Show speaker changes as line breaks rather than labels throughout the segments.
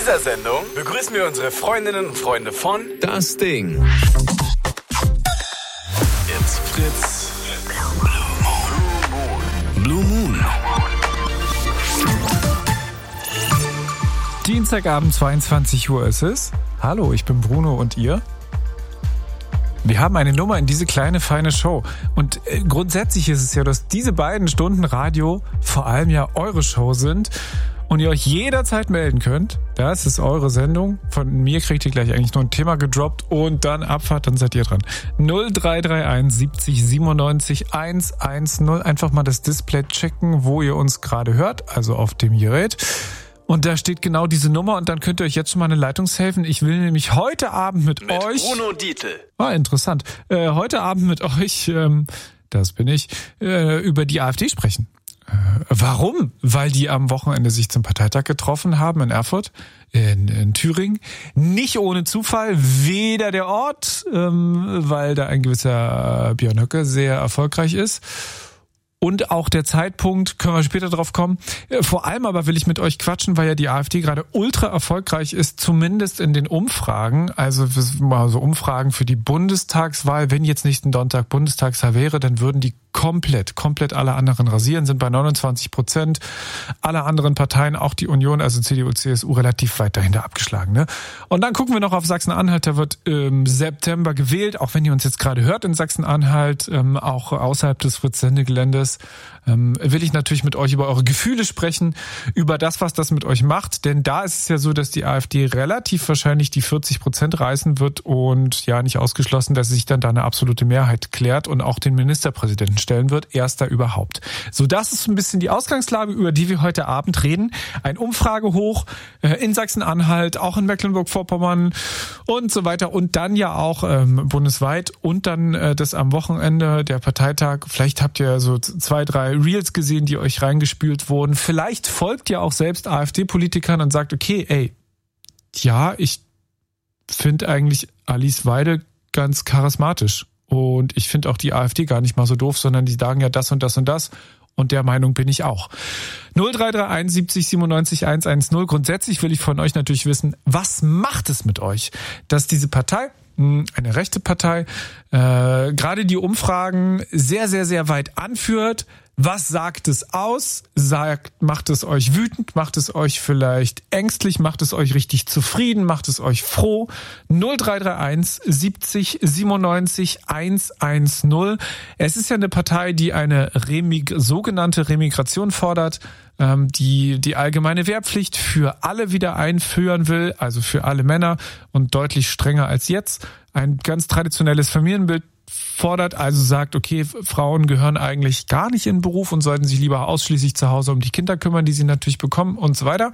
dieser Sendung begrüßen wir unsere Freundinnen und Freunde von
Das Ding.
It's Fritz
Blue Moon.
Dienstagabend 22 Uhr ist es. Hallo, ich bin Bruno und ihr? Wir haben eine Nummer in diese kleine, feine Show. Und grundsätzlich ist es ja, dass diese beiden Stunden Radio vor allem ja eure Show sind und ihr euch jederzeit melden könnt. Das ist eure Sendung. Von mir kriegt ihr gleich eigentlich nur ein Thema gedroppt und dann Abfahrt, dann seid ihr dran. 0331 70 97 110. Einfach mal das Display checken, wo ihr uns gerade hört, also auf dem Gerät. Und da steht genau diese Nummer und dann könnt ihr euch jetzt schon mal eine Leitungshelfen. Ich will nämlich heute Abend mit euch...
Bruno Dietl.
Interessant. Heute Abend mit euch, das bin ich, über die AfD sprechen. Warum? Weil die am Wochenende sich zum Parteitag getroffen haben in Erfurt, in Thüringen. Nicht ohne Zufall, weder der Ort, weil da ein gewisser Björn Höcke sehr erfolgreich ist. Und auch der Zeitpunkt, können wir später drauf kommen. Vor allem aber will ich mit euch quatschen, weil ja die AfD gerade ultra erfolgreich ist, zumindest in den Umfragen. Also mal so Umfragen für die Bundestagswahl. Wenn jetzt nächsten Sonntag Bundestagswahl wäre, dann würden die komplett alle anderen rasieren, sind bei 29%. Alle anderen Parteien, auch die Union, also CDU, CSU, relativ weit dahinter abgeschlagen. Ne? Und dann gucken wir noch auf Sachsen-Anhalt, da wird im September gewählt, auch wenn ihr uns jetzt gerade hört in Sachsen-Anhalt, auch außerhalb des Fritz-Sende-Geländes, will ich natürlich mit euch über eure Gefühle sprechen, über das, was das mit euch macht, denn da ist es ja so, dass die AfD relativ wahrscheinlich die 40% reißen wird und ja nicht ausgeschlossen, dass sich dann da eine absolute Mehrheit klärt und auch den Ministerpräsidenten stellen wird, erster überhaupt. So, das ist ein bisschen die Ausgangslage, über die wir heute Abend reden. Ein Umfragehoch in Sachsen-Anhalt, auch in Mecklenburg-Vorpommern und so weiter und dann ja auch bundesweit und dann das am Wochenende, der Parteitag. Vielleicht habt ihr so 2, 3 Reels gesehen, die euch reingespült wurden. Vielleicht folgt ihr auch selbst AfD-Politikern und sagt, okay, ja, ich finde eigentlich Alice Weidel ganz charismatisch. Und ich finde auch die AfD gar nicht mal so doof, sondern die sagen ja das und das und das. Und der Meinung bin ich auch. 0331 70 97 110. Grundsätzlich will ich von euch natürlich wissen, was macht es mit euch, dass diese Partei, eine rechte Partei, gerade die Umfragen sehr weit anführt? Was sagt es aus? Macht es euch wütend? Macht es euch vielleicht ängstlich? Macht es euch richtig zufrieden? Macht es euch froh? 0331 70 97 110. Es ist ja eine Partei, die eine sogenannte Remigration fordert, die allgemeine Wehrpflicht für alle wieder einführen will, also für alle Männer und deutlich strenger als jetzt. Ein ganz traditionelles Familienbild fordert, also sagt, okay, Frauen gehören eigentlich gar nicht in den Beruf und sollten sich lieber ausschließlich zu Hause um die Kinder kümmern, die sie natürlich bekommen und so weiter.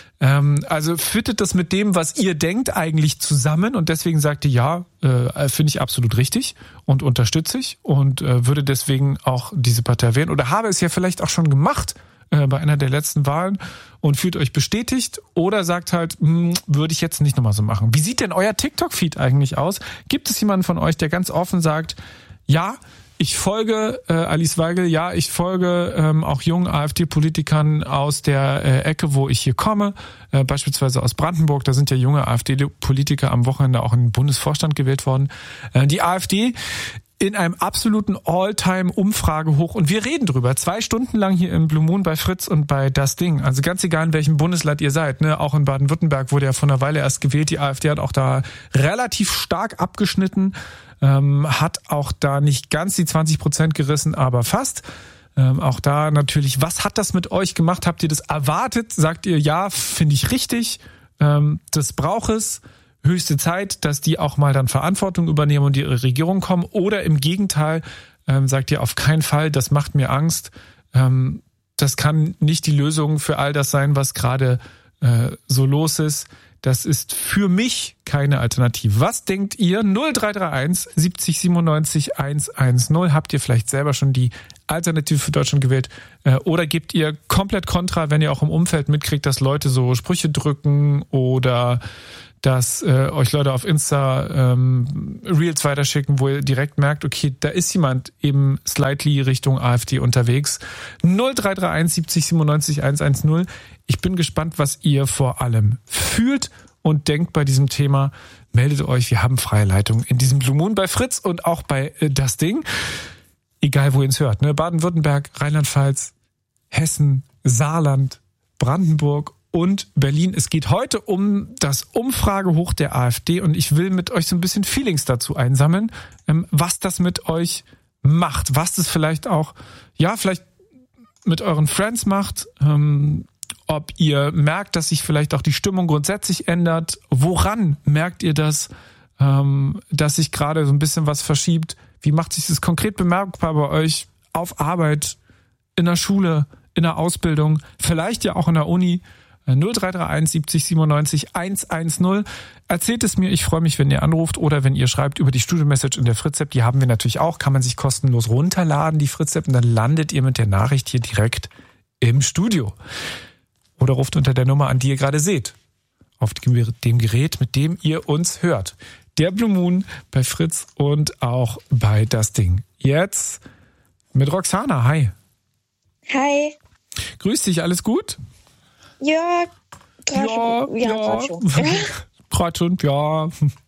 Also fittet das mit dem, was ihr denkt, eigentlich zusammen und deswegen sagt ihr, ja, finde ich absolut richtig und unterstütze ich und würde deswegen auch diese Partei wählen oder habe es ja vielleicht auch schon gemacht bei einer der letzten Wahlen und fühlt euch bestätigt oder sagt halt, würde ich jetzt nicht nochmal so machen. Wie sieht denn euer TikTok-Feed eigentlich aus? Gibt es jemanden von euch, der ganz offen sagt, ja, ich folge Alice Weidel, ja, ich folge auch jungen AfD-Politikern aus der Ecke, wo ich hier komme, beispielsweise aus Brandenburg, da sind ja junge AfD-Politiker am Wochenende auch in den Bundesvorstand gewählt worden. Die AfD in einem absoluten All-Time-Umfragehoch und wir reden drüber. 2 Stunden lang hier im Blue Moon bei Fritz und bei Das Ding. Also ganz egal, in welchem Bundesland ihr seid. Ne? Auch in Baden-Württemberg wurde ja vor einer Weile erst gewählt. Die AfD hat auch da relativ stark abgeschnitten, hat auch da nicht ganz die 20% gerissen, aber fast. Auch da natürlich, was hat das mit euch gemacht? Habt ihr das erwartet? Sagt ihr, ja, finde ich richtig, das braucht es. Höchste Zeit, dass die auch mal dann Verantwortung übernehmen und ihre Regierung kommen. Oder im Gegenteil, sagt ihr auf keinen Fall, das macht mir Angst. Das kann nicht die Lösung für all das sein, was gerade so los ist. Das ist für mich keine Alternative. Was denkt ihr? 0331 70 97 110. Habt ihr vielleicht selber schon die Alternative für Deutschland gewählt? Oder gebt ihr komplett Kontra, wenn ihr auch im Umfeld mitkriegt, dass Leute so Sprüche drücken oder dass euch Leute auf Insta Reels weiterschicken, wo ihr direkt merkt, okay, da ist jemand eben slightly Richtung AfD unterwegs. 0331 70 97 110. Ich bin gespannt, was ihr vor allem fühlt und denkt bei diesem Thema. Meldet euch, wir haben freie Leitung in diesem Blue Moon bei Fritz und auch bei Das Ding. Egal, wo ihr es hört. Ne? Baden-Württemberg, Rheinland-Pfalz, Hessen, Saarland, Brandenburg und Berlin. Es geht heute um das Umfragehoch der AfD und ich will mit euch so ein bisschen Feelings dazu einsammeln, was das mit euch macht, was das vielleicht auch, ja, vielleicht mit euren Friends macht, ob ihr merkt, dass sich vielleicht auch die Stimmung grundsätzlich ändert. Woran merkt ihr das, dass sich gerade so ein bisschen was verschiebt? Wie macht sich das konkret bemerkbar bei euch auf Arbeit, in der Schule, in der Ausbildung, vielleicht ja auch in der Uni? 0331 70 97 110. Erzählt es mir, ich freue mich, wenn ihr anruft oder wenn ihr schreibt über die Studio-Message in der Fritz-App. Die haben wir natürlich auch, kann man sich kostenlos runterladen, die Fritz-App, und dann landet ihr mit der Nachricht hier direkt im Studio. Oder ruft unter der Nummer an, die ihr gerade seht, auf dem Gerät, mit dem ihr uns hört. Der Blue Moon bei Fritz und auch bei Das Ding. Jetzt mit Roxana. Hi.
Hi.
Grüß dich, alles gut?
Ja, gerade schon.
Gerade schon, ja.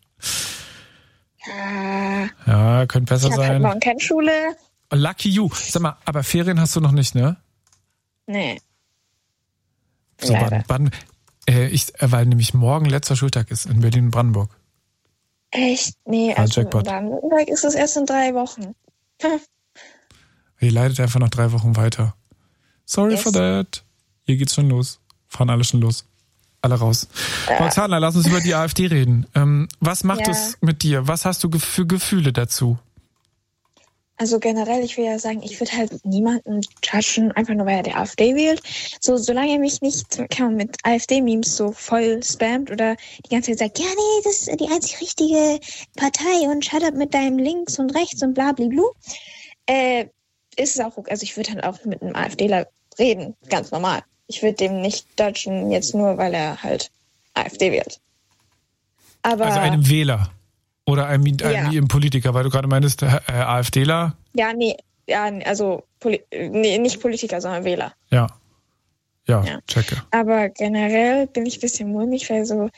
Ja, könnte besser
ich
sein.
Halt morgen keine Schule.
Lucky you. Sag mal, aber Ferien hast du noch nicht, ne?
Nee.
So,
leider.
Weil nämlich morgen letzter Schultag ist in Berlin und Brandenburg.
Echt? Nee, also in Baden-Württemberg ist es erst in 3 Wochen.
Ihr leidet einfach noch 3 Wochen weiter. Sorry for that. Hier geht's schon los. Fahren alle schon los. Alle raus. Roxana, lass uns über die AfD reden. Was macht es mit dir? Was hast du für Gefühle dazu?
Also generell, ich will ja sagen, ich würde halt niemanden judgen, einfach nur weil er der AfD wählt. So, solange er mich nicht mit AfD-Memes so voll spammt oder die ganze Zeit sagt, ja, nee, das ist die einzig richtige Partei und shut up mit deinem Links und Rechts und bla bla bla, ist es auch okay. Also ich würde halt auch mit einem AfDler reden, ganz normal. Ich würde dem nicht judgen, jetzt nur, weil er halt AfD wählt. Aber
also einem Wähler oder einem Politiker, weil du gerade meintest, AfDler?
Ja, nee, also nicht Politiker, sondern Wähler.
Ja, checke.
Aber generell bin ich ein bisschen mulmig, weil so,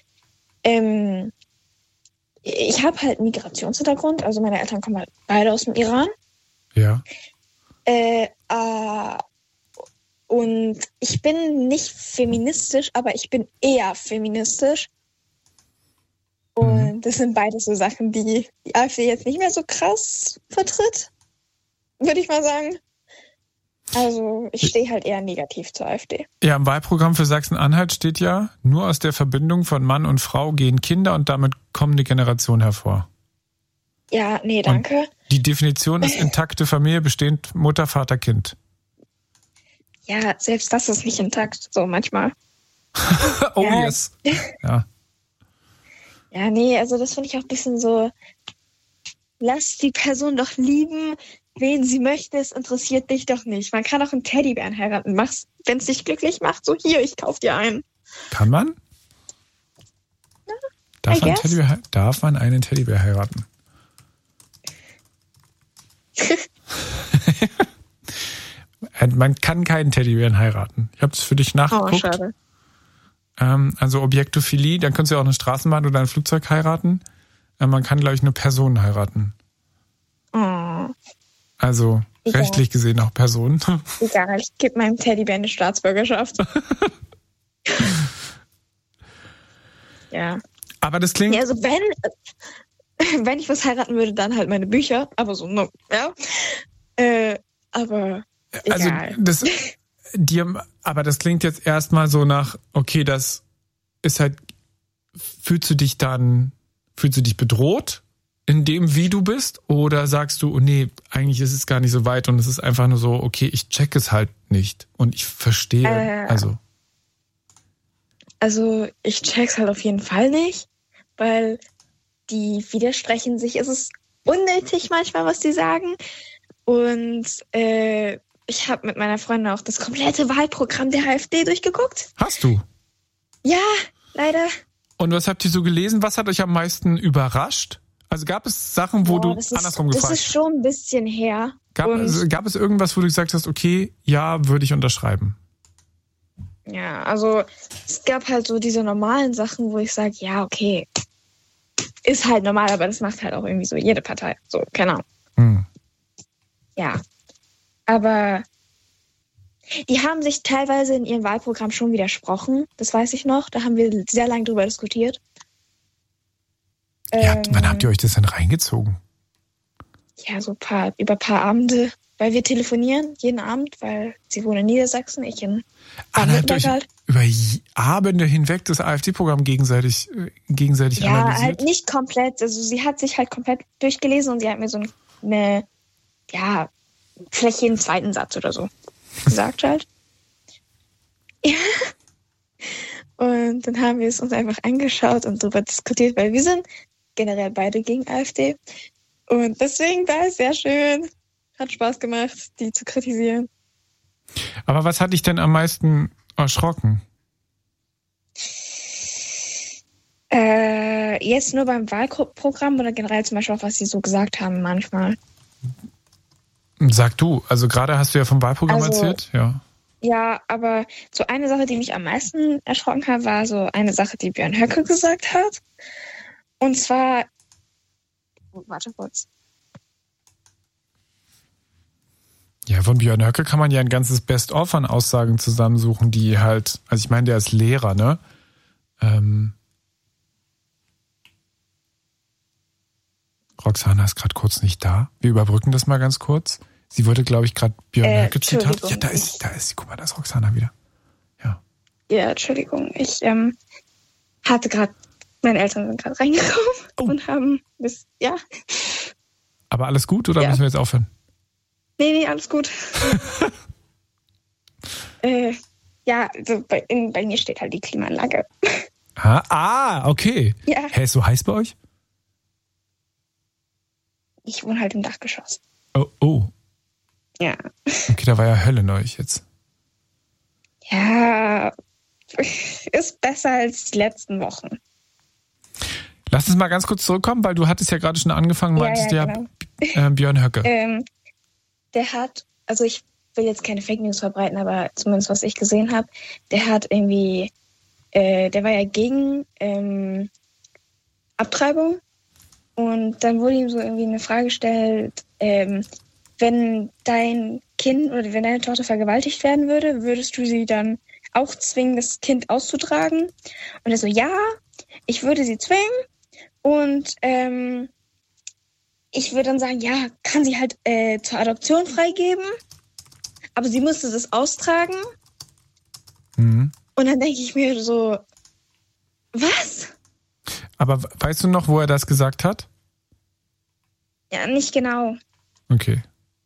ich habe halt Migrationshintergrund, also meine Eltern kommen halt beide aus dem Iran.
Ja.
Und ich bin nicht feministisch, aber ich bin eher feministisch. Und das sind beides so Sachen, die AfD jetzt nicht mehr so krass vertritt, würde ich mal sagen. Also ich stehe halt eher negativ zur AfD. Ja,
im Wahlprogramm für Sachsen-Anhalt steht ja, nur aus der Verbindung von Mann und Frau gehen Kinder und damit kommende Generation hervor.
Ja, nee, danke.
Und die Definition ist intakte Familie, bestehend Mutter, Vater, Kind.
Ja, selbst das ist nicht intakt, so manchmal.
Oh ja. Yes. Ja.
Ja, nee, also das finde ich auch ein bisschen so, lass die Person doch lieben, wen sie möchte, es interessiert dich doch nicht. Man kann auch einen Teddybären heiraten, wenn es dich glücklich macht, so hier, ich kauf dir einen.
Kann man? Darf man einen Teddybär heiraten? Man kann keinen Teddybären heiraten. Ich habe es für dich nachgeguckt.
Oh, schade.
Also Objektophilie, dann kannst du ja auch eine Straßenbahn oder ein Flugzeug heiraten. Man kann, glaube ich, nur Personen heiraten.
Oh.
Also rechtlich gesehen auch Personen.
Egal, ich gebe meinem Teddybär eine Staatsbürgerschaft. Ja.
Aber das klingt...
Ja, also wenn ich was heiraten würde, dann halt meine Bücher. Aber so, no, ja. Aber egal.
Also aber das klingt jetzt erstmal so nach, okay, das ist halt, fühlst du dich bedroht in dem, wie du bist? Oder sagst du, oh nee, eigentlich ist es gar nicht so weit und es ist einfach nur so, okay, ich check es halt nicht und ich verstehe,
Also ich check's halt auf jeden Fall nicht. weil die widersprechen sich. Es ist unnötig manchmal, was die sagen. Und ich habe mit meiner Freundin auch das komplette Wahlprogramm der AfD durchgeguckt.
Hast du?
Ja, leider.
Und was habt ihr so gelesen? Was hat euch am meisten überrascht? Also gab es Sachen, wo du andersrum gefragt hast?
Das ist schon ein bisschen her.
Gab es irgendwas, wo du gesagt hast, okay, ja, würde ich unterschreiben?
Ja, also es gab halt so diese normalen Sachen, wo ich sage, ja, okay, ist halt normal, aber das macht halt auch irgendwie so jede Partei. So, keine Ahnung. Ja, aber die haben sich teilweise in ihrem Wahlprogramm schon widersprochen. Das weiß ich noch. Da haben wir sehr lange drüber diskutiert.
Ja, wann habt ihr euch das denn reingezogen?
Ja, so über ein paar Abende, weil wir telefonieren jeden Abend, weil sie wohnen in Niedersachsen, ich in Baden-Württemberg halt.
Über Abende hinweg das AfD-Programm gegenseitig analysiert?
Ja, halt nicht komplett. Also sie hat sich halt komplett durchgelesen und sie hat mir so eine, ja, vielleicht jeden zweiten Satz oder so gesagt halt. Ja. Und dann haben wir es uns einfach angeschaut und darüber diskutiert, weil wir sind generell beide gegen AfD. Und deswegen war es sehr schön. Hat Spaß gemacht, die zu kritisieren.
Aber was hat dich denn am meisten erschrocken?
Jetzt nur beim Wahlprogramm oder generell zum Beispiel auch, was sie so gesagt haben manchmal.
Sag du, also gerade hast du ja vom Wahlprogramm erzählt, ja.
Ja, aber so eine Sache, die mich am meisten erschrocken hat, war so eine Sache, die Björn Höcke gesagt hat. Und zwar, warte kurz.
Ja, von Björn Höcke kann man ja ein ganzes Best-of an Aussagen zusammensuchen, die halt, also ich meine, der ist Lehrer, ne? Roxana ist gerade kurz nicht da. Wir überbrücken das mal ganz kurz. Sie wollte, glaube ich, gerade Björn Höcke Zitat. Ja, da ist sie. Guck mal, da ist Roxana wieder. Ja.
Ja, Entschuldigung. Ich hatte gerade, meine Eltern sind gerade reingekommen und haben ja.
Aber alles gut oder müssen wir jetzt aufhören?
Nee, alles gut. Ja, also bei mir steht halt die Klimaanlage.
Okay.
Ja.
Hä, ist so heiß bei euch?
Ich wohne halt im Dachgeschoss.
Oh.
Ja.
Okay, da war ja Hölle neulich jetzt.
Ja, ist besser als die letzten Wochen.
Lass uns mal ganz kurz zurückkommen, weil du hattest ja gerade schon angefangen, meintest
genau.
Björn Höcke.
Der hat, also ich will jetzt keine Fake News verbreiten, aber zumindest was ich gesehen habe, der hat irgendwie, der war ja gegen Abtreibung und dann wurde ihm so irgendwie eine Frage gestellt, wenn dein Kind oder wenn deine Tochter vergewaltigt werden würde, würdest du sie dann auch zwingen, das Kind auszutragen? Und er so, ja, ich würde sie zwingen und ich würde dann sagen, ja, kann sie halt zur Adoption freigeben, aber sie müsste das austragen.
Mhm.
Und dann denke ich mir so, was?
Aber weißt du noch, wo er das gesagt hat?
Ja, nicht genau.
Okay.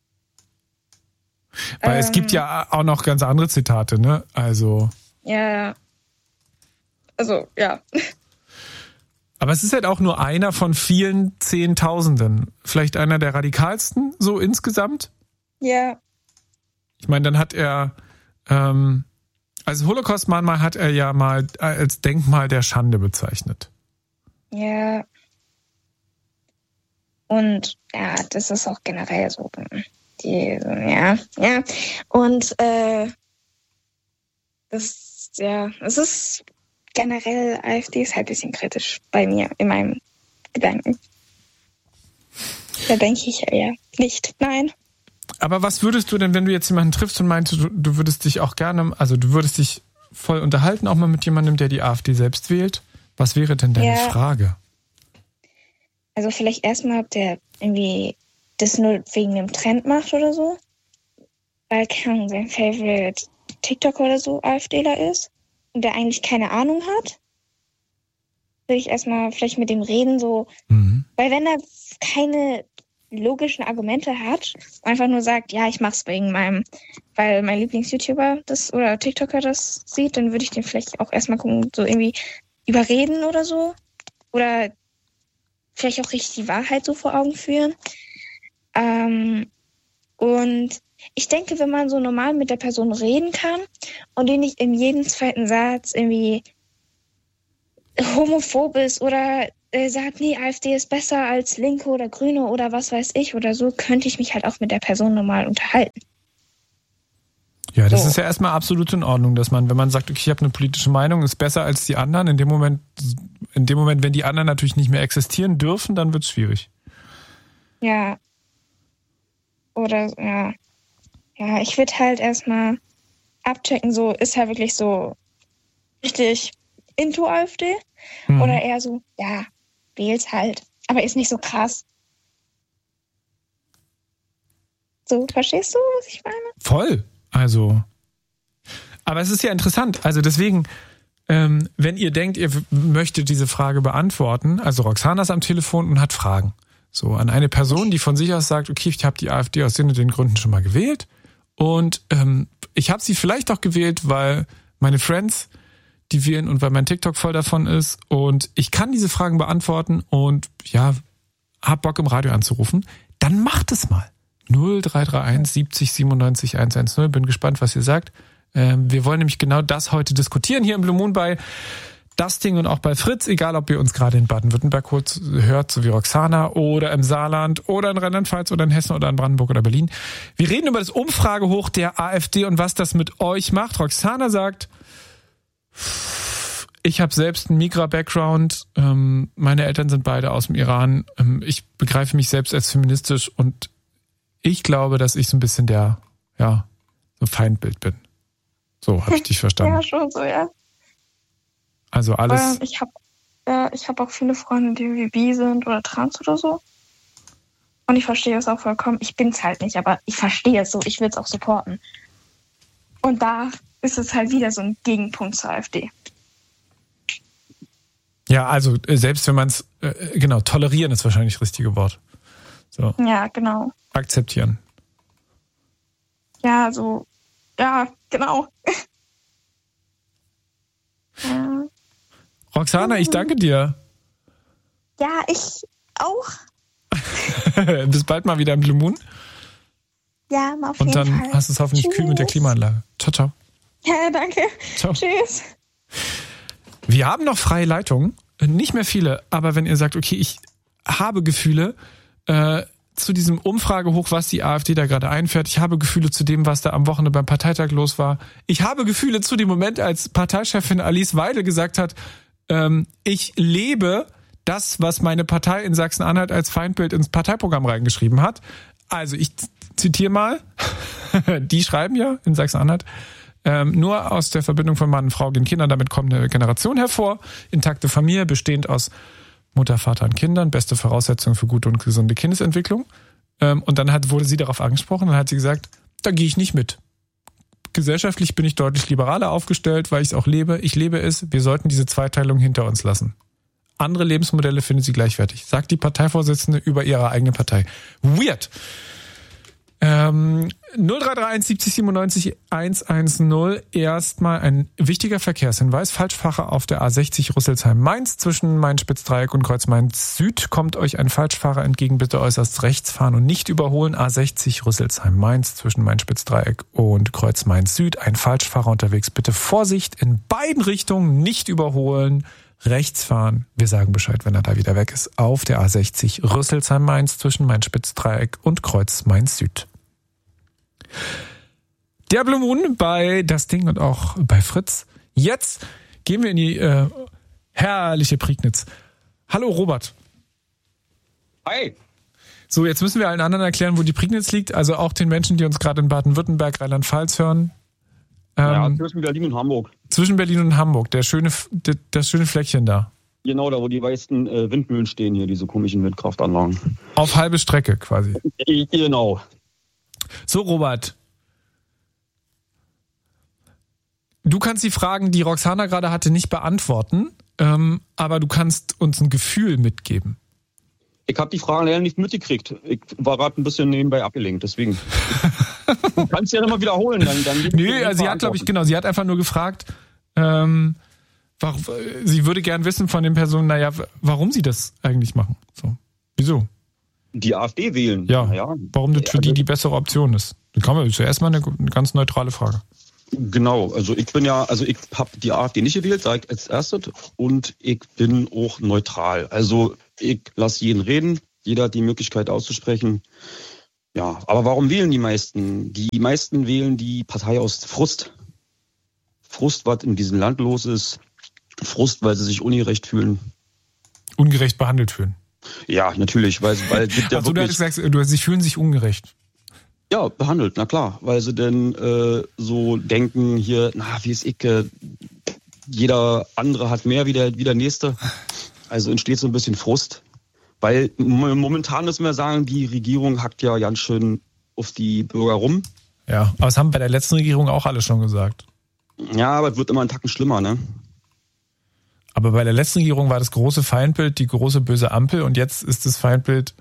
Weil es gibt ja auch noch ganz andere Zitate, ne? Also.
Ja. Also, ja.
Aber es ist halt auch nur einer von vielen Zehntausenden. Vielleicht einer der radikalsten, so insgesamt?
Ja.
Ich meine, dann hat er, als Holocaust-Mahnmal hat er ja mal als Denkmal der Schande bezeichnet.
Ja. Und ja, das ist auch generell so. Ja. Und es ist generell, AfD ist halt ein bisschen kritisch bei mir, in meinem Gedanken. Da denke ich eher nicht, nein.
Aber was würdest du denn, wenn du jetzt jemanden triffst und meinst, du würdest dich auch gerne, also du würdest dich voll unterhalten, auch mal mit jemandem, der die AfD selbst wählt? Was wäre denn deine Frage?
Also vielleicht erstmal, ob der irgendwie das nur wegen dem Trend macht oder so. Weil sein Favorite TikTok oder so AfDler ist und der eigentlich keine Ahnung hat. Würde ich erstmal vielleicht mit dem reden, so. Weil wenn er keine logischen Argumente hat, einfach nur sagt, ja, ich mach's weil mein Lieblings-YouTuber das oder TikToker das sieht, dann würde ich den vielleicht auch erstmal gucken, so irgendwie überreden oder so. oder vielleicht auch richtig die Wahrheit so vor Augen führen. Und ich denke, wenn man so normal mit der Person reden kann und die nicht in jedem zweiten Satz irgendwie homophob ist oder sagt, nee, AfD ist besser als Linke oder Grüne oder was weiß ich oder so, könnte ich mich halt auch mit der Person normal unterhalten.
Ja, das ist ja erstmal absolut in Ordnung, dass man, wenn man sagt, okay, ich habe eine politische Meinung, ist besser als die anderen, in dem Moment, wenn die anderen natürlich nicht mehr existieren dürfen, dann wird es schwierig.
Ja. Oder, ja. Ja, ich würde halt erstmal abchecken, so, ist er wirklich so richtig into AfD? Oder eher so, ja, wähl's halt. Aber ist nicht so krass. So, verstehst du, was ich meine?
Voll. Also, aber es ist ja interessant. Also deswegen, wenn ihr denkt, ihr möchtet diese Frage beantworten, also Roxana ist am Telefon und hat Fragen. So, an eine Person, die von sich aus sagt, okay, ich habe die AfD aus den und den Gründen schon mal gewählt und ich habe sie vielleicht auch gewählt, weil meine Friends die wählen und weil mein TikTok voll davon ist und ich kann diese Fragen beantworten und ja, hab Bock im Radio anzurufen, dann macht es mal. 0331 70 97 110. Bin gespannt, was ihr sagt. Wir wollen nämlich genau das heute diskutieren hier im Blue Moon bei Das Ding und auch bei Fritz, egal ob ihr uns gerade in Baden-Württemberg hört, so wie Roxana, oder im Saarland oder in Rheinland-Pfalz oder in Hessen oder in Brandenburg oder Berlin. Wir reden über das Umfragehoch der AfD und was das mit euch macht. Roxana sagt, ich habe selbst einen Migra-Background, meine Eltern sind beide aus dem Iran, ich begreife mich selbst als feministisch und ich glaube, dass ich so ein bisschen so Feindbild bin. So habe ich dich verstanden.
Ja, schon so, ja.
Also alles.
Ich hab auch viele Freunde, die irgendwie bi sind oder trans oder so. Und ich verstehe es auch vollkommen. Ich bin's halt nicht, aber ich verstehe es so. Ich will es auch supporten. Und da ist es halt wieder so ein Gegenpunkt zur AfD.
Ja, also selbst wenn man es, tolerieren ist wahrscheinlich das richtige Wort. So.
Ja, genau.
Akzeptieren.
Ja, so, ja, genau. Ja.
Roxana, ich danke dir.
Ja, ich auch.
Bis bald mal wieder im Blue Moon.
Ja, mal auf jeden Fall.
Und dann hast du es hoffentlich kühl mit der Klimaanlage. Ciao, ciao.
Ja, danke.
Ciao.
Tschüss.
Wir haben noch freie Leitungen. Nicht mehr viele, aber wenn ihr sagt, okay, ich habe Gefühle zu diesem Umfragehoch, was die AfD da gerade einfährt. Ich habe Gefühle zu dem, was da am Wochenende beim Parteitag los war. Ich habe Gefühle zu dem Moment, als Parteichefin Alice Weidel gesagt hat, ich lebe das, was meine Partei in Sachsen-Anhalt als Feindbild ins Parteiprogramm reingeschrieben hat. Also ich zitiere mal, die schreiben ja in Sachsen-Anhalt, nur aus der Verbindung von Mann und Frau gehen Kindern, damit kommt eine Generation hervor, intakte Familie, bestehend aus Mutter, Vater und Kindern, beste Voraussetzungen für gute und gesunde Kindesentwicklung. Und dann wurde sie darauf angesprochen, dann hat sie gesagt, da gehe ich nicht mit. Gesellschaftlich bin ich deutlich liberaler aufgestellt, weil ich es auch lebe. Ich lebe es, wir sollten diese Zweiteilung hinter uns lassen. Andere Lebensmodelle findet sie gleichwertig, sagt die Parteivorsitzende über ihre eigene Partei. Weird. 0331 70 97 110. Erstmal ein wichtiger Verkehrshinweis. Falschfahrer auf der A60 Rüsselsheim-Mainz zwischen Main-Spitz-Dreieck und Kreuz-Main-Süd. Kommt euch ein Falschfahrer entgegen, bitte äußerst rechts fahren und nicht überholen. A60 Rüsselsheim-Mainz zwischen Main-Spitz-Dreieck und Kreuz-Main-Süd. Ein Falschfahrer unterwegs, bitte Vorsicht in beiden Richtungen, nicht überholen. Rechts fahren. Wir sagen Bescheid, wenn er da wieder weg ist. Auf der A60 Rüsselsheim-Mainz zwischen Main-Spitz-Dreieck und Kreuz-Main-Süd. Der Blue Moon bei Das Ding und auch bei Fritz. Jetzt gehen wir in die herrliche Prignitz. Hallo Robert.
Hi.
So, jetzt müssen wir allen anderen erklären, wo die Prignitz liegt. Also auch den Menschen, die uns gerade in Baden-Württemberg, Rheinland-Pfalz hören.
Ja, zwischen Berlin und Hamburg.
Zwischen Berlin und Hamburg, das schöne Fleckchen da.
Genau, da wo die weißen Windmühlen stehen hier, diese komischen Windkraftanlagen.
Auf halbe Strecke quasi.
Genau.
So, Robert. Du kannst die Fragen, die Roxana gerade hatte, nicht beantworten, aber du kannst uns ein Gefühl mitgeben.
Ich habe die Fragen leider nicht mitgekriegt. Ich war gerade ein bisschen nebenbei abgelenkt, deswegen. Du kannst ja nochmal wiederholen. Dann
Nö, also sie hat, glaube ich, sie hat einfach nur gefragt, sie würde gern wissen von den Personen, warum sie das eigentlich machen. So. Wieso?
Die AfD wählen.
Ja, warum das für die bessere Option ist. Das kann man zuerst mal eine ganz neutrale Frage.
Genau, also ich habe die AfD nicht gewählt, sage ich als erstes, und ich bin auch neutral. Also ich lasse jeden reden, jeder hat die Möglichkeit auszusprechen. Ja, aber warum wählen die meisten? Die meisten wählen die Partei aus Frust. Frust, was in diesem Land los ist. Frust, weil sie sich ungerecht fühlen.
Ungerecht behandelt fühlen.
Ja, natürlich, weil gibt ja
also sie fühlen sich ungerecht.
Ja, behandelt, na klar, weil sie denn so denken hier, wie ist ich, jeder andere hat mehr wie der Nächste. Also entsteht so ein bisschen Frust. Weil momentan müssen wir sagen, die Regierung hackt ja ganz schön auf die Bürger rum.
Ja, aber das haben bei der letzten Regierung auch alle schon gesagt.
Ja, aber es wird immer einen Tacken schlimmer, ne?
Aber bei der letzten Regierung war das große Feindbild die große böse Ampel und jetzt ist das Feindbild,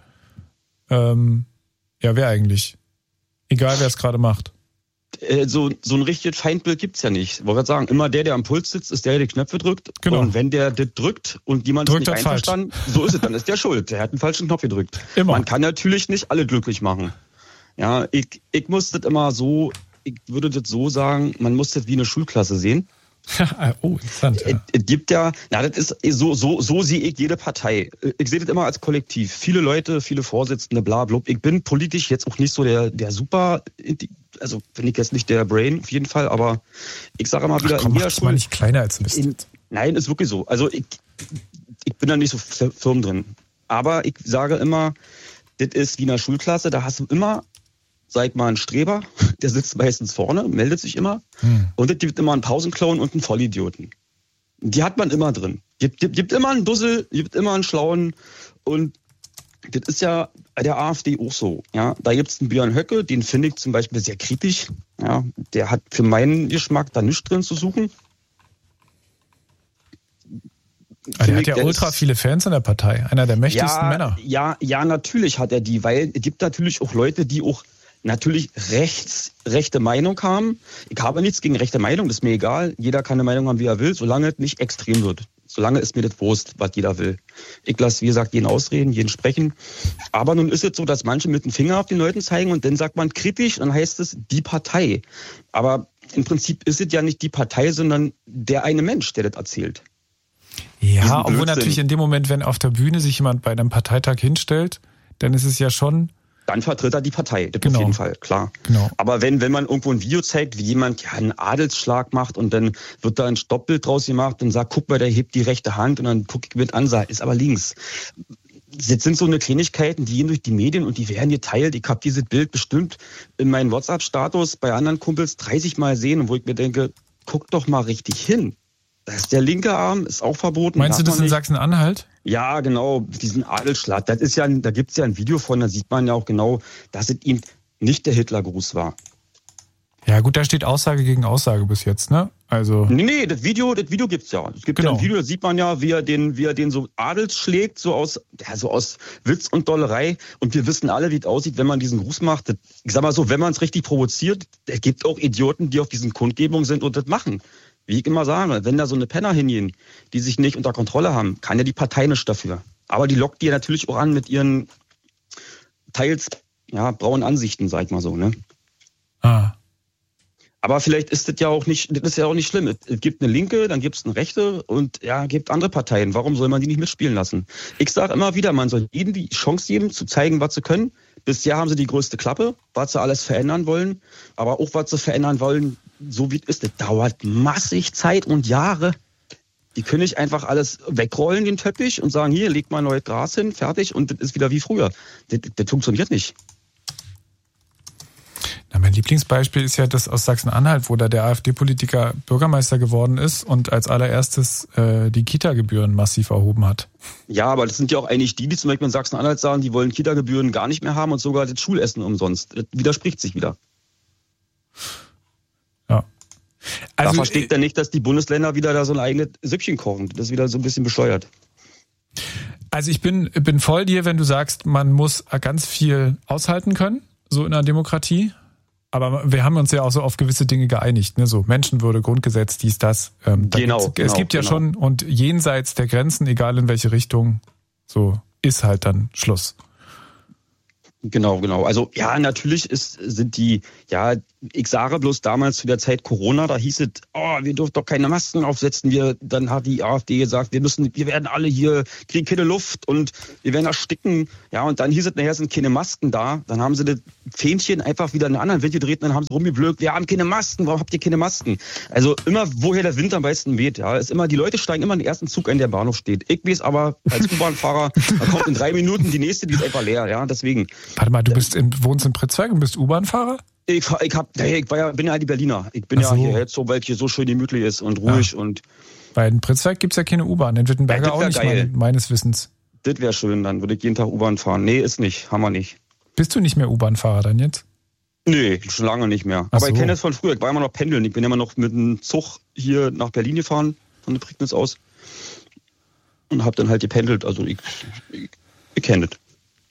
wer eigentlich? Egal, wer es gerade macht.
So ein richtiges Feindbild gibt's ja nicht. Ich wollte gerade sagen, immer der am Puls sitzt, ist der die Knöpfe drückt.
Genau.
Und wenn der das drückt und jemand ist nicht einverstanden, so ist es, dann ist der schuld. Der hat einen falschen Knopf gedrückt.
Immer.
Man kann natürlich nicht alle glücklich machen. Ja, ich muss das immer so, ich würde das so sagen, man muss das wie eine Schulklasse sehen.
Oh, interessant. Ja.
Es gibt ja, das ist so sehe ich jede Partei. Ich sehe das immer als Kollektiv. Viele Leute, viele Vorsitzende, bla bla. Ich bin politisch jetzt auch nicht so der super, also bin ich jetzt nicht der Brain auf jeden Fall, aber ich sage immer wieder,
mach das mal nicht kleiner als du bist.
Nein, ist wirklich so. Also ich bin da nicht so firm drin. Aber ich sage immer, das ist wie in einer Schulklasse, da hast du immer, sag mal, einen Streber, der sitzt meistens vorne, meldet sich immer. Und es gibt immer einen Pausenclown und einen Vollidioten. Die hat man immer drin. Gibt immer einen Dussel, gibt immer einen Schlauen. Und das ist ja bei der AfD auch so. Ja, da gibt es einen Björn Höcke, den finde ich zum Beispiel sehr kritisch. Ja, der hat für meinen Geschmack da nichts drin zu suchen.
Der hat ja ultra viele Fans in der Partei. Einer der mächtigsten Männer.
Ja, natürlich hat er die, weil es gibt natürlich auch Leute, die auch natürlich rechte Meinung haben. Ich habe nichts gegen rechte Meinung, das ist mir egal. Jeder kann eine Meinung haben, wie er will, solange es nicht extrem wird. Solange ist mir das Wurst, was jeder will. Ich lasse, wie gesagt, jeden ausreden, jeden sprechen. Aber nun ist es so, dass manche mit dem Finger auf den Leuten zeigen und dann sagt man kritisch, dann heißt es die Partei. Aber im Prinzip ist es ja nicht die Partei, sondern der eine Mensch, der das erzählt.
Ja, obwohl natürlich in dem Moment, wenn auf der Bühne sich jemand bei einem Parteitag hinstellt, dann ist es ja schon...
Dann vertritt er die Partei, das auf jeden Fall, klar.
Genau.
Aber wenn man irgendwo ein Video zeigt, wie jemand einen Adelsschlag macht und dann wird da ein Stoppbild draus gemacht und sagt, guck mal, der hebt die rechte Hand und dann guck ich mit an, ist aber links. Das sind so eine Kleinigkeiten, die gehen durch die Medien und die werden geteilt. Ich habe dieses Bild bestimmt in meinem WhatsApp-Status bei anderen Kumpels 30 Mal sehen, wo ich mir denke, guck doch mal richtig hin. Da ist der linke Arm, ist auch verboten.
Meinst du das in Sachsen-Anhalt?
Ja, genau, diesen Adelsschlag. Das ist ja, da gibt's ja ein Video von, da sieht man ja auch genau, dass es ihm nicht der Hitlergruß war.
Ja gut, da steht Aussage gegen Aussage bis jetzt, ne? Also
Nee, das Video gibt's ja. Es gibt ja ein Video, da sieht man ja, wie er den so Adels schlägt, so aus Witz und Dollerei. Und wir wissen alle, wie es aussieht, wenn man diesen Gruß macht. Ich sag mal so, wenn man es richtig provoziert, es gibt auch Idioten, die auf diesen Kundgebungen sind und das machen. Wie ich immer sage, wenn da so eine Penner hingehen, die sich nicht unter Kontrolle haben, kann ja die Partei nichts dafür. Aber die lockt die ja natürlich auch an mit ihren teils braunen Ansichten, sag ich mal so, ne? Aber vielleicht ist das ja auch nicht schlimm. Es gibt eine Linke, dann gibt es eine Rechte und gibt andere Parteien. Warum soll man die nicht mitspielen lassen? Ich sage immer wieder, man soll jedem die Chance geben, zu zeigen, was sie können. Bisher haben sie die größte Klappe, was sie alles verändern wollen. Aber auch, was sie verändern wollen, so wie es ist, das dauert massig Zeit und Jahre. Die können nicht einfach alles wegrollen, den Teppich, und sagen, hier, leg mal neues Gras hin, fertig, und das ist wieder wie früher. Das funktioniert nicht.
Na, mein Lieblingsbeispiel ist ja das aus Sachsen-Anhalt, wo da der AfD-Politiker Bürgermeister geworden ist und als allererstes die Kita-Gebühren massiv erhoben hat. Ja, aber das sind ja auch eigentlich die zum Beispiel in Sachsen-Anhalt sagen, die wollen Kita-Gebühren gar nicht mehr haben und sogar das Schulessen umsonst. Das widerspricht sich wieder. Ja. Also, da versteht er nicht, dass die Bundesländer wieder da so ein eigenes Süppchen kochen. Das ist wieder so ein bisschen bescheuert. Also ich bin voll dir, wenn du sagst, man muss ganz viel aushalten können, so in einer Demokratie. Aber wir haben uns ja auch so auf gewisse Dinge geeinigt, ne? So Menschenwürde, Grundgesetz, dies, das. Es gibt ja schon, und jenseits der Grenzen, egal in welche Richtung, so ist halt dann Schluss.
Genau. Also ja, natürlich sind die, ja, ich sage bloß damals zu der Zeit Corona, da hieß es, wir dürfen doch keine Masken aufsetzen. Dann hat die AfD gesagt, wir werden alle hier, kriegen keine Luft und wir werden ersticken. Ja, und dann hieß es, nachher sind keine Masken da. Dann haben sie das Fähnchen einfach wieder in einen anderen Wind gedreht und dann haben sie rumgeblökt, wir haben keine Masken, warum habt ihr keine Masken? Also immer, woher der Wind am meisten weht, ja, ist immer, die Leute steigen immer in den ersten Zug ein, der im Bahnhof steht. Ich weiß aber, als U-Bahn-Fahrer, da kommt in 3 Minuten die nächste, die ist einfach leer, ja, deswegen.
Warte mal, du wohnst in Pritzwalk und bist U-Bahn-Fahrer?
Ich bin ja die Berliner. Ich bin ja hier jetzt so, weil es hier so schön gemütlich ist und ruhig und.
Weil in Pritzwalk gibt's ja keine U-Bahn, in Wittenberger auch nicht, meines Wissens.
Das wäre schön, dann würde ich jeden Tag U-Bahn fahren. Nee, ist nicht, haben wir nicht.
Bist du nicht mehr U-Bahn-Fahrer dann jetzt?
Nee, schon lange nicht mehr. Aber ich kenne es von früher, ich war immer noch pendeln. Ich bin immer noch mit dem Zug hier nach Berlin gefahren, von der Prignitz aus. Und habe dann halt gependelt, also ich kenne das.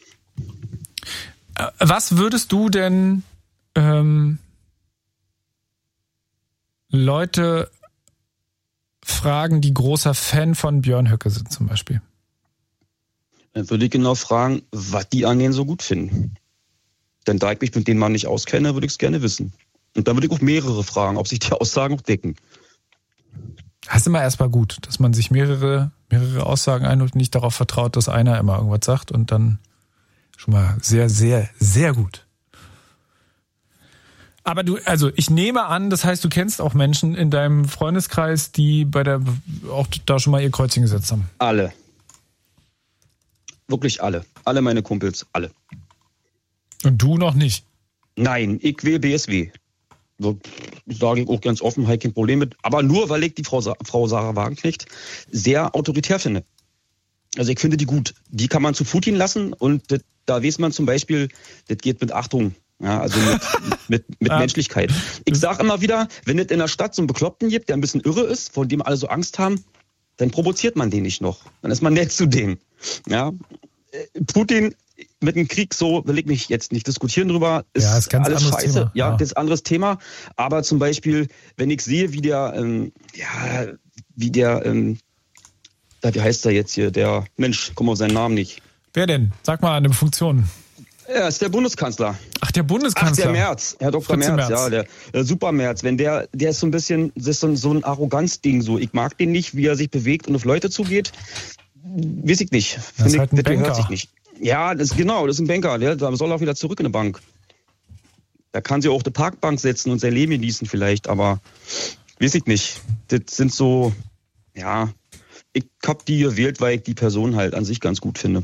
Was würdest du denn Leute fragen, die großer Fan von Björn Höcke sind zum Beispiel?
Dann würde ich genau fragen, was die an denen so gut finden. Denn da ich mich mit denen mal nicht auskenne, würde ich es gerne wissen. Und dann würde ich auch mehrere fragen, ob sich die Aussagen auch decken.
Das ist immer erstmal gut, dass man sich mehrere Aussagen einholt und nicht darauf vertraut, dass einer immer irgendwas sagt und dann schon mal sehr, sehr, sehr gut. Aber ich nehme an, das heißt, du kennst auch Menschen in deinem Freundeskreis, die auch da schon mal ihr Kreuzchen gesetzt haben.
Alle. Wirklich alle. Alle meine Kumpels, alle.
Und du noch nicht?
Nein, ich will BSW. So, sage ich auch ganz offen, habe ich kein Problem mit. Aber nur, weil ich die Frau Sarah Wagenknecht sehr autoritär finde. Also ich finde die gut. Die kann man zu Putin lassen und da weiß man zum Beispiel, das geht mit Achtung. Ja, also mit Menschlichkeit. Ich sage immer wieder, wenn es in der Stadt so einen Bekloppten gibt, der ein bisschen irre ist, von dem alle so Angst haben, dann provoziert man den nicht noch. Dann ist man nett zu dem. Ja, Putin mit dem Krieg, so will ich mich jetzt nicht diskutieren drüber, ist
ganz
alles
anderes
scheiße.
Thema.
Ja, das ist ein anderes Thema. Aber zum Beispiel, wenn ich sehe, wie heißt er jetzt hier, der Mensch, komm auf seinen Namen nicht.
Wer denn? Sag mal eine Funktion.
Ja, ist der Bundeskanzler.
Ach, der Bundeskanzler.
Der Merz, Herr Dr. Merz, ja, der Super Merz. Wenn der ist so ein bisschen, das ist so ein Arroganzding so. Ich mag den nicht, wie er sich bewegt und auf Leute zugeht. Weiß ich nicht.
Das ist halt ein Banker.
Hört sich nicht. Ja, das ist ein Banker. Der soll auch wieder zurück in eine Bank. Da kann sie auch eine Parkbank setzen und sein Leben genießen vielleicht, aber weiß ich nicht. Das sind so, ja, ich hab die gewählt, weil ich die Person halt an sich ganz gut finde.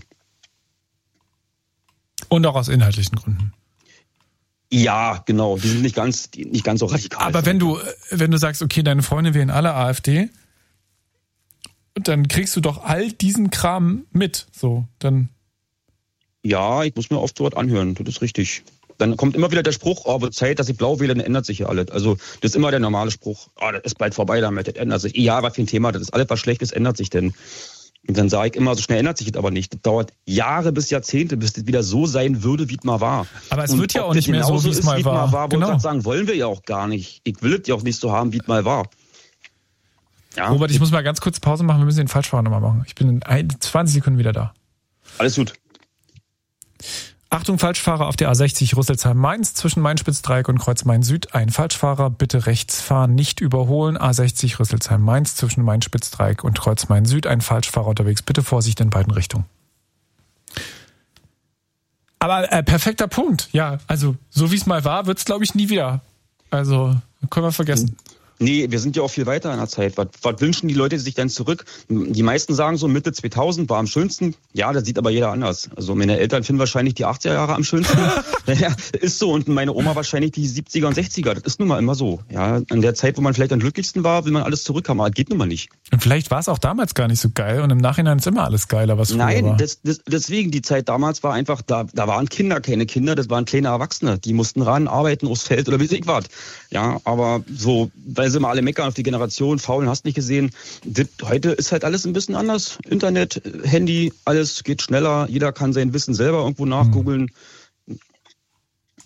Und auch aus inhaltlichen Gründen.
Ja, genau. Die sind nicht ganz so radikal.
Aber wenn du sagst, okay, deine Freunde wählen alle AfD, dann kriegst du doch all diesen Kram mit. So, dann.
Ja, ich muss mir oft so was anhören. Das ist richtig. Dann kommt immer wieder der Spruch, wird Zeit, dass ich blau wähle, dann ändert sich ja alles. Also, das ist immer der normale Spruch. Das ist bald vorbei damit, das ändert sich. Ja, was für ein Thema, das ist alles was Schlechtes, ändert sich denn. Und dann sage ich immer, so schnell ändert sich das aber nicht. Das dauert Jahre bis Jahrzehnte, bis das wieder so sein würde, wie es mal war.
Aber es wird ja auch nicht mehr so, wie es mal war.
Genau. Ich sagen, wollen wir ja auch gar nicht. Ich will es ja auch nicht so haben, wie es mal war. Ja.
Robert, ich muss mal ganz kurz Pause machen. Wir müssen den Falschfahrer nochmal machen. Ich bin in 20 Sekunden wieder da.
Alles gut.
Achtung, Falschfahrer auf der A60 Rüsselsheim-Mainz zwischen Main-Spitz-Dreieck und Kreuz-Main-Süd. Ein Falschfahrer, bitte rechts fahren, nicht überholen. A60 Rüsselsheim-Mainz zwischen Main-Spitz-Dreieck und Kreuz-Main-Süd. Ein Falschfahrer unterwegs, bitte Vorsicht in beiden Richtungen. Aber perfekter Punkt. Ja, also so wie es mal war, wird es glaube ich nie wieder. Also können wir vergessen.
Nee, wir sind ja auch viel weiter in der Zeit. Was wünschen die Leute sich denn zurück? Die meisten sagen so, Mitte 2000 war am schönsten. Ja, das sieht aber jeder anders. Also meine Eltern finden wahrscheinlich die 80er Jahre am schönsten. Ja, ist so. Und meine Oma wahrscheinlich die 70er und 60er. Das ist nun mal immer so. Ja, an der Zeit, wo man vielleicht am glücklichsten war, will man alles zurückhaben. Aber das geht nun mal nicht.
Und vielleicht war es auch damals gar nicht so geil. Und im Nachhinein ist immer alles geiler, was früher war.
Nein, deswegen, die Zeit damals war einfach, da waren Kinder, keine Kinder, das waren kleine Erwachsene. Die mussten ran, arbeiten, aufs Feld oder wie ich was. Ja, aber so, weil sie mal alle meckern auf die Generation, faulen, hast nicht gesehen. Heute ist halt alles ein bisschen anders. Internet, Handy, alles geht schneller. Jeder kann sein Wissen selber irgendwo nachgoogeln.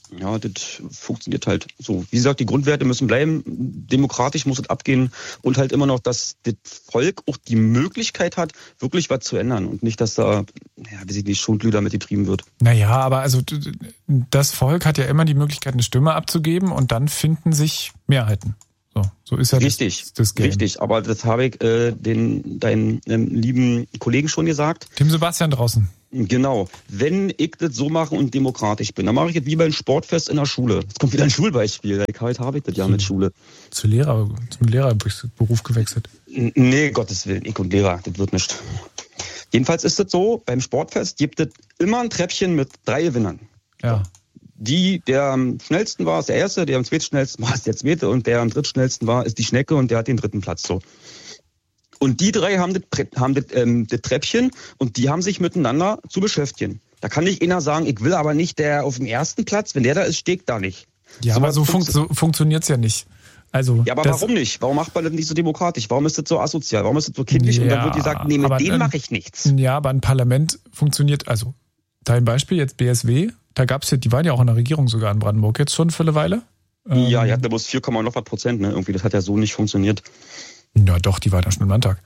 Ja, das funktioniert halt so. Wie gesagt, die Grundwerte müssen bleiben, demokratisch muss es abgehen und halt immer noch, dass das Volk auch die Möglichkeit hat, wirklich was zu ändern und nicht, dass da, wie sich die Schundlüder mit getrieben wird.
Naja, aber also das Volk hat ja immer die Möglichkeit, eine Stimme abzugeben und dann finden sich Mehrheiten. So ist ja
richtig,
das Game.
Richtig, aber das habe ich deinen lieben Kollegen schon gesagt.
Dem Sebastian draußen.
Genau. Wenn ich das so mache und demokratisch bin, dann mache ich es wie beim Sportfest in der Schule. Jetzt kommt wieder ein Schulbeispiel. Heute habe ich das ja mit Schule.
Zum Lehrerberuf gewechselt.
Nee, Gottes Willen, ich und Lehrer, das wird nicht. Jedenfalls ist es so, beim Sportfest gibt es immer ein Treppchen mit 3 Gewinnern.
Ja.
Der am schnellsten war, ist der Erste, der am zweitschnellsten war, ist der Zweite und der am drittschnellsten war, ist die Schnecke und der hat den 3. Platz so. Und die 3 haben das Treppchen und die haben sich miteinander zu beschäftigen. Da kann nicht einer sagen, ich will aber nicht der auf dem 1. Platz, wenn der da ist, steht da nicht.
Ja, aber so funktioniert's ja nicht. Also,
ja, aber warum nicht? Warum macht man das nicht so demokratisch? Warum ist das so asozial? Warum ist das so kindlich? Ja, und dann wird gesagt, nee, mit dem mache ich nichts.
Ja, aber ein Parlament funktioniert, also dein Beispiel jetzt BSW, da gab's ja, die waren ja auch in der Regierung sogar in Brandenburg jetzt schon für eine Weile.
Ja, die hatten da bloß 4,% ne? Irgendwie, das hat ja so nicht funktioniert.
Ja, doch, die war da schon im Landtag.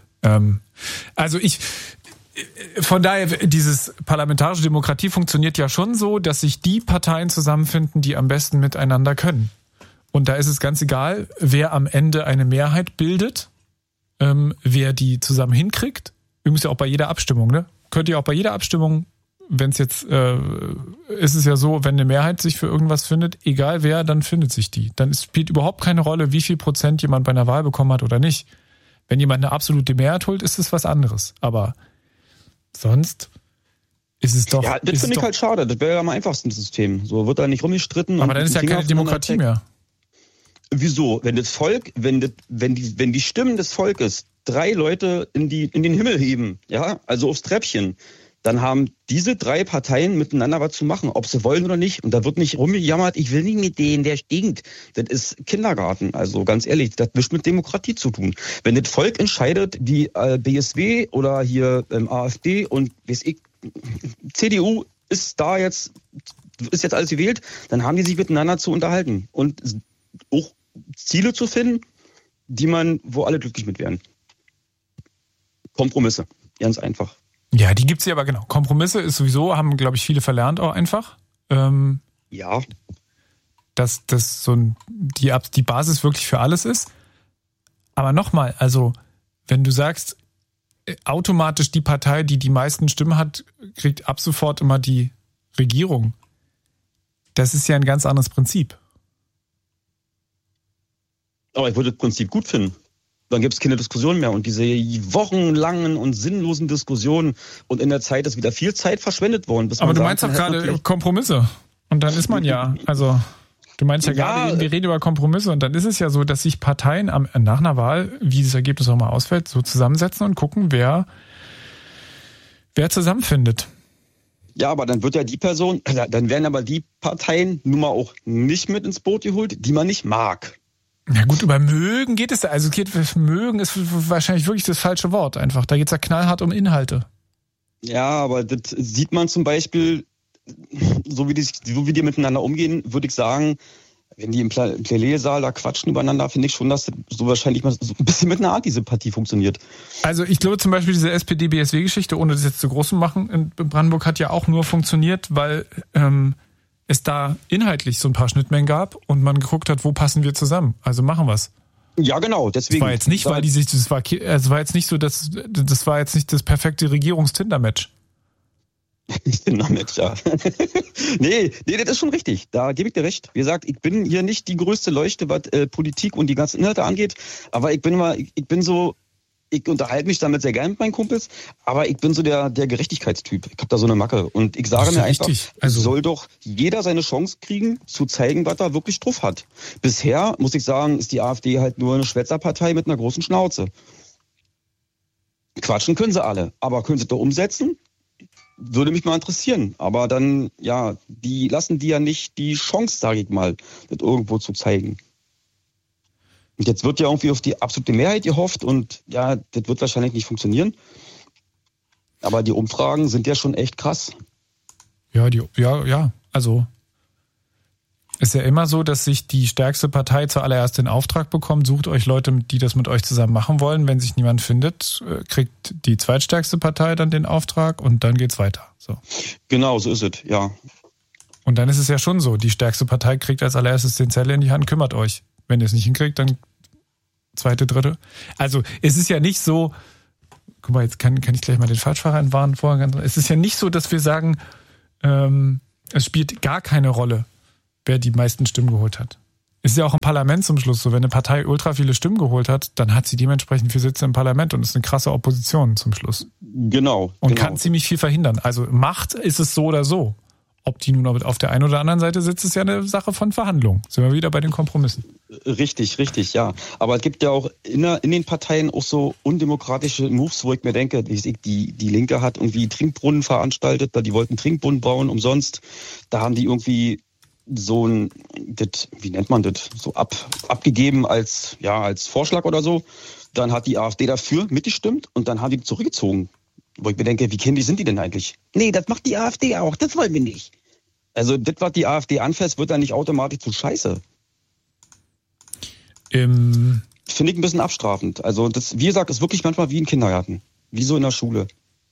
Von daher, dieses parlamentarische Demokratie funktioniert ja schon so, dass sich die Parteien zusammenfinden, die am besten miteinander können. Und da ist es ganz egal, wer am Ende eine Mehrheit bildet, wer die zusammen hinkriegt. Übrigens ja auch bei jeder Abstimmung, ne? Könnt ihr auch bei jeder Abstimmung, wenn es jetzt, ist es ja so, wenn eine Mehrheit sich für irgendwas findet, egal wer, dann findet sich die. Dann spielt überhaupt keine Rolle, wie viel Prozent jemand bei einer Wahl bekommen hat oder nicht. Wenn jemand eine absolute Mehrheit holt, ist es was anderes. Aber sonst ist es doch...
Ja, das finde ich halt schade. Das wäre ja am einfachsten System. So wird da nicht rumgestritten.
Aber dann ist ja keine Demokratie mehr.
Wieso? Wenn das Volk, wenn die Stimmen des Volkes 3 Leute in den Himmel heben, ja, also aufs Treppchen, dann haben diese 3 Parteien miteinander was zu machen, ob sie wollen oder nicht. Und da wird nicht rumgejammert, ich will nicht mit denen, der stinkt. Das ist Kindergarten, also ganz ehrlich, das hat nichts mit Demokratie zu tun. Wenn das Volk entscheidet, die BSW oder hier AfD und weiß ich, CDU ist jetzt alles gewählt, dann haben die sich miteinander zu unterhalten und auch Ziele zu finden, wo alle glücklich mit wären. Kompromisse, ganz einfach.
Ja, die gibt's ja aber genau. Kompromisse ist sowieso, haben, glaube ich, viele verlernt auch einfach.
Ja.
Dass das die Basis wirklich für alles ist. Aber nochmal, also wenn du sagst, automatisch die Partei, die die meisten Stimmen hat, kriegt ab sofort immer die Regierung. Das ist ja ein ganz anderes Prinzip.
Aber ich würde das Prinzip gut finden. Dann gibt es keine Diskussion mehr. Und diese wochenlangen und sinnlosen Diskussionen und in der Zeit ist wieder viel Zeit verschwendet worden.
Aber du meinst doch gerade Kompromisse. Und dann ist man ja, also du meinst ja gerade, wir reden über Kompromisse und dann ist es ja so, dass sich Parteien nach einer Wahl, wie das Ergebnis auch mal ausfällt, so zusammensetzen und gucken, wer zusammenfindet.
Ja, aber dann wird ja dann werden aber die Parteien nun mal auch nicht mit ins Boot geholt, die man nicht mag.
Na gut, über mögen geht es da. Also mögen ist wahrscheinlich wirklich das falsche Wort einfach. Da geht es ja knallhart um Inhalte.
Ja, aber das sieht man zum Beispiel, so wie die miteinander umgehen, würde ich sagen, wenn die im Plädoyersaal da quatschen übereinander, finde ich schon, dass das so wahrscheinlich mal so ein bisschen mit einer Antisympathie funktioniert.
Also ich glaube zum Beispiel diese SPD-BSW-Geschichte, ohne das jetzt zu groß zu machen, in Brandenburg hat ja auch nur funktioniert, weil es da inhaltlich so ein paar Schnittmengen gab und man geguckt hat, wo passen wir zusammen. Also machen wir's.
Ja, genau. Deswegen.
Das war jetzt nicht, das war jetzt nicht so, das war jetzt nicht das perfekte Regierungs-Tinder-Match.
Tinder-Match, ja. Nee, das ist schon richtig. Da gebe ich dir recht. Wie gesagt, ich bin hier nicht die größte Leuchte, was Politik und die ganzen Inhalte angeht, aber ich unterhalte mich damit sehr gerne mit meinen Kumpels, aber ich bin so der Gerechtigkeitstyp. Ich habe da so eine Macke. Und ich sage mir einfach, soll doch jeder seine Chance kriegen, zu zeigen, was er wirklich drauf hat. Bisher, muss ich sagen, ist die AfD halt nur eine Schwätzerpartei mit einer großen Schnauze. Quatschen können sie alle, aber können sie doch umsetzen? Würde mich mal interessieren. Aber dann, ja, die lassen die ja nicht die Chance, sage ich mal, das irgendwo zu zeigen. Und jetzt wird ja irgendwie auf die absolute Mehrheit gehofft und ja, das wird wahrscheinlich nicht funktionieren. Aber die Umfragen sind ja schon echt krass.
Ja, also Ist ja immer so, dass sich die stärkste Partei zuallererst den Auftrag bekommt, sucht euch Leute, die das mit euch zusammen machen wollen. Wenn sich niemand findet, kriegt die zweitstärkste Partei dann den Auftrag und dann geht's weiter. So.
Genau, so ist es, ja.
Und dann ist es ja schon so, die stärkste Partei kriegt als allererstes den Zettel in die Hand, kümmert euch. Wenn ihr es nicht hinkriegt, dann zweite, dritte. Also es ist ja nicht so, guck mal, jetzt kann ich gleich mal den Falschfahrer entwarnen vorher. Es ist ja nicht so, dass wir sagen, es spielt gar keine Rolle, wer die meisten Stimmen geholt hat. Ist ja auch im Parlament zum Schluss so, wenn eine Partei ultra viele Stimmen geholt hat, dann hat sie dementsprechend viele Sitze im Parlament und ist eine krasse Opposition zum Schluss.
Genau.
Und kann ziemlich viel verhindern. Also Macht ist es so oder so. Ob die nun auf der einen oder anderen Seite sitzt, ist ja eine Sache von Verhandlungen. Sind wir wieder bei den Kompromissen.
Richtig, ja. Aber es gibt ja auch in den Parteien auch so undemokratische Moves, wo ich mir denke, die Linke hat irgendwie Trinkbrunnen veranstaltet, die wollten Trinkbrunnen bauen umsonst. Da haben die irgendwie so ein, wie nennt man das, so abgegeben als Vorschlag oder so. Dann hat die AfD dafür mitgestimmt und dann haben die zurückgezogen. Wo ich mir denke, wie kindisch sind die denn eigentlich? Nee, das macht die AfD auch, das wollen wir nicht. Also das, was die AfD anfasst, wird dann nicht automatisch zu Scheiße. Finde ich ein bisschen abstrafend. Also das, wie gesagt, ist wirklich manchmal wie im Kindergarten. Wie so in der Schule.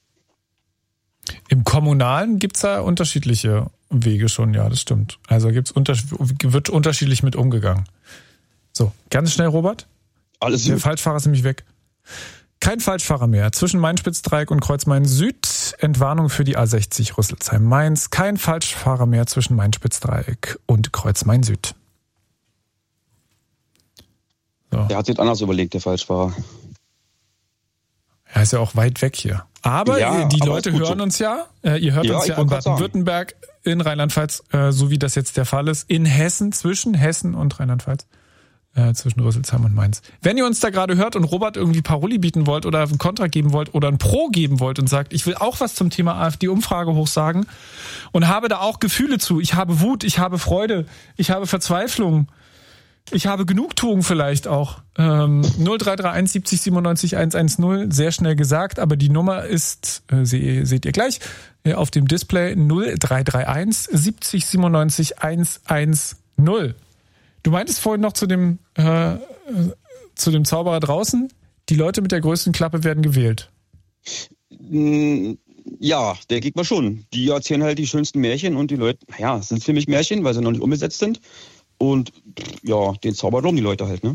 Im Kommunalen gibt's da unterschiedliche Wege schon, ja, das stimmt. Also wird unterschiedlich mit umgegangen. So, ganz schnell, Robert.
Alles
Der
gut.
Falschfahrer ist nämlich weg. Kein Falschfahrer mehr. Zwischen Main-Spitz-Dreieck und Kreuz-Main-Süd. Entwarnung für die A60 Rüsselsheim-Mainz. Kein Falschfahrer mehr zwischen Main-Spitz-Dreieck und Kreuz-Main-Süd. So.
Der hat sich anders überlegt, der Falschfahrer.
Er ist ja auch weit weg hier. Aber
Ja,
die
aber
Leute
ist gut
hören
so.
uns ja. Ihr hört
Ja,
uns
ich
ja in
wollte gerade sagen.
Baden-Württemberg, in Rheinland-Pfalz, so wie das jetzt der Fall ist. In Hessen, zwischen Hessen und Rheinland-Pfalz. Zwischen Rüsselsheim und Mainz. Wenn ihr uns da gerade hört und Robert irgendwie Paroli bieten wollt oder einen Kontra geben wollt oder ein Pro geben wollt und sagt, ich will auch was zum Thema AfD-Umfrage hochsagen und habe da auch Gefühle zu. Ich habe Wut, ich habe Freude, ich habe Verzweiflung, ich habe Genugtuung vielleicht auch. 0331 70 97 110, sehr schnell gesagt, aber die Nummer ist, seht ihr gleich, auf dem Display 0331 70 97 110. Du meintest vorhin noch zu dem Zauberer draußen, die Leute mit der größten Klappe werden gewählt.
Ja, denke ich mal schon. Die erzählen halt die schönsten Märchen und die Leute, naja, es sind für mich Märchen, weil sie noch nicht umgesetzt sind. Und ja, den Zauber glauben die Leute halt, ne?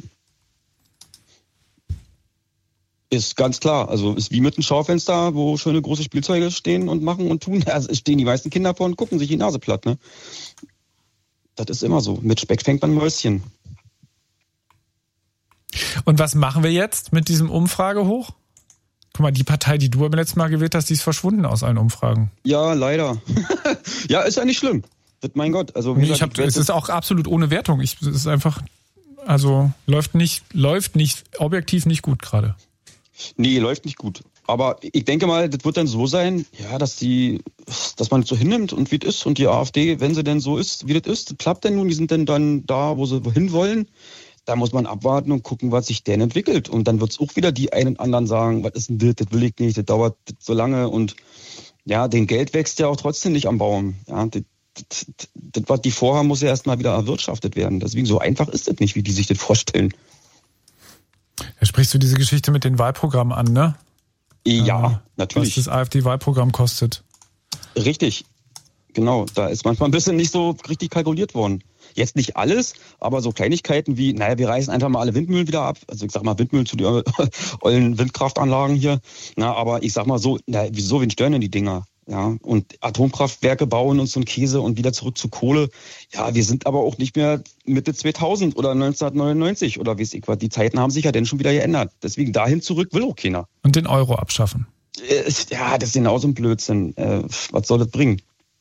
Ist ganz klar. Also ist wie mit einem Schaufenster, wo schöne große Spielzeuge stehen und machen und tun. Also es stehen die meisten Kinder vor und gucken sich die Nase platt, ne? Das ist immer so. Mit Speck fängt man Mäuschen.
Und was machen wir jetzt mit diesem Umfrage hoch? Guck mal, die Partei, die du beim letzten Mal gewählt hast, die ist verschwunden aus allen Umfragen.
Ja, leider. Ja, ist ja nicht schlimm. Das, mein Gott. Also, wie
Nee,
gesagt,
es ist auch absolut ohne Wertung. Es ist einfach, also läuft nicht objektiv nicht gut gerade.
Nee, läuft nicht gut. Aber ich denke mal, das wird dann so sein, ja, dass man es so hinnimmt und wie es ist. Und die AfD, wenn sie denn so ist, wie das ist, das klappt denn nun, die sind denn dann da, wo sie hin wollen. Da muss man abwarten und gucken, was sich denn entwickelt. Und dann wird es auch wieder die einen und anderen sagen, was ist denn das will ich nicht, das dauert so lange. Und ja, den Geld wächst ja auch trotzdem nicht am Baum. Ja, das, was die vorhaben, muss ja erstmal wieder erwirtschaftet werden. Deswegen so einfach ist das nicht, wie die sich das vorstellen.
Da sprichst du diese Geschichte mit den Wahlprogrammen an, ne?
Ja, natürlich.
Was das AfD-Wahlprogramm kostet.
Richtig, genau. Da ist manchmal ein bisschen nicht so richtig kalkuliert worden. Jetzt nicht alles, aber so Kleinigkeiten wie, naja, wir reißen einfach mal alle Windmühlen wieder ab. Also ich sag mal Windmühlen zu den ollen Windkraftanlagen hier. Na, aber ich sag mal so, na, wieso, wen stören denn die Dinger? Ja, und Atomkraftwerke bauen und so ein Käse und wieder zurück zu Kohle. Ja, wir sind aber auch nicht mehr Mitte 2000 oder 1999 oder weiß ich was. Die Zeiten haben sich ja dann schon wieder geändert. Deswegen dahin zurück will auch keiner.
Und den Euro abschaffen.
Ja, das ist genauso ein Blödsinn. Was soll das bringen?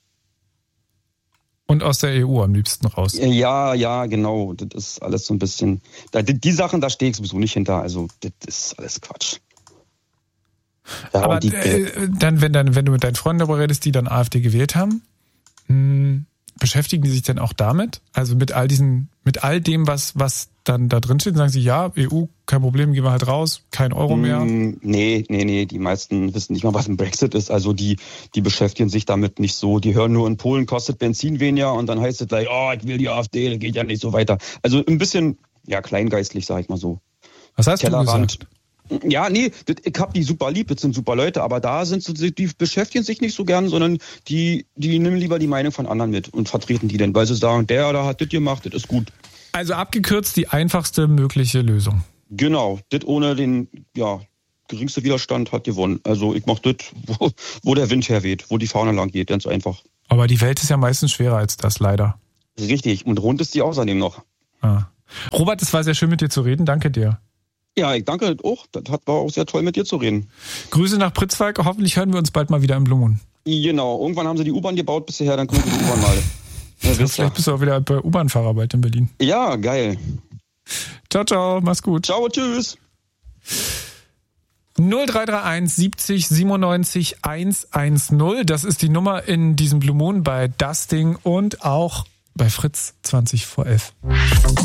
Und aus der EU am liebsten raus.
Ja, genau. Das ist alles so ein bisschen. Die Sachen, da stehe ich sowieso nicht hinter. Also, das ist alles Quatsch. Ja,
aber dann, wenn du mit deinen Freunden darüber redest, die dann AfD gewählt haben, beschäftigen die sich dann auch damit? Also mit all dem, was dann da drin steht, sagen sie, ja, EU, kein Problem, gehen wir halt raus, kein Euro mehr?
Nee, die meisten wissen nicht mal, was ein Brexit ist. Also die beschäftigen sich damit nicht so. Die hören nur, in Polen kostet Benzin weniger und dann heißt es gleich, ich will die AfD, das geht ja nicht so weiter. Also ein bisschen, kleingeistlich, sag ich mal so.
Was hast du gesagt?
Ja, nee, ich hab die super lieb, das sind super Leute, aber da sind so, die beschäftigen sich nicht so gern, sondern die nehmen lieber die Meinung von anderen mit und vertreten die dann, weil sie sagen, der da hat das gemacht, das ist gut.
Also abgekürzt die einfachste mögliche Lösung.
Genau, das ohne den, geringste Widerstand hat gewonnen. Also ich mach das, wo der Wind herweht, wo die Fahne lang geht, ganz einfach.
Aber die Welt ist ja meistens schwerer als das, leider.
Richtig, und rund ist die außerdem noch.
Robert, es war sehr schön mit dir zu reden, danke dir.
Ja, ich danke auch. Das war auch sehr toll, mit dir zu reden.
Grüße nach Pritzwalk. Hoffentlich hören wir uns bald mal wieder im Blue Moon.
Genau. Irgendwann haben sie die U-Bahn gebaut bis hierher, dann kommt die U-Bahn mal. Ja,
vielleicht bist du auch wieder bei U-Bahn-Fahrer bald in Berlin.
Ja, geil.
Ciao, ciao. Mach's gut.
Ciao, tschüss.
0331 70 97 110. Das ist die Nummer in diesem Blue Moon bei Dusting und auch bei Fritz 20 vor 11.